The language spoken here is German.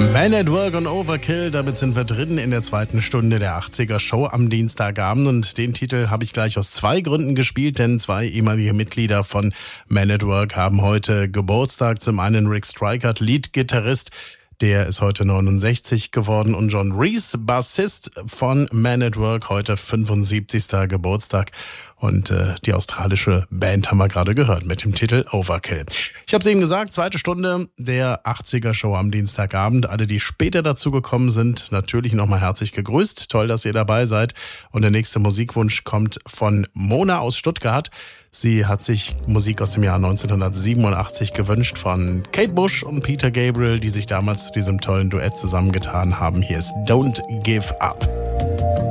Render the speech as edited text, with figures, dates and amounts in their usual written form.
Man at Work und Overkill, damit sind wir drin in der zweiten Stunde der 80er Show am Dienstagabend und den Titel habe ich gleich aus zwei Gründen gespielt, denn zwei ehemalige Mitglieder von Man at Work haben heute Geburtstag. Zum einen Rick Strikert, Lead-Gitarrist, der ist heute 69 geworden, und John Reese, Bassist von Man at Work, heute 75. Geburtstag. Und die australische Band haben wir gerade gehört mit dem Titel Overkill. Ich habe es eben gesagt, zweite Stunde der 80er Show am Dienstagabend. Alle, die später dazu gekommen sind, natürlich nochmal herzlich gegrüßt. Toll, dass ihr dabei seid. Und der nächste Musikwunsch kommt von Mona aus Stuttgart. Sie hat sich Musik aus dem Jahr 1987 gewünscht von Kate Bush und Peter Gabriel, die sich damals zu diesem tollen Duett zusammengetan haben. Hier ist Don't Give Up.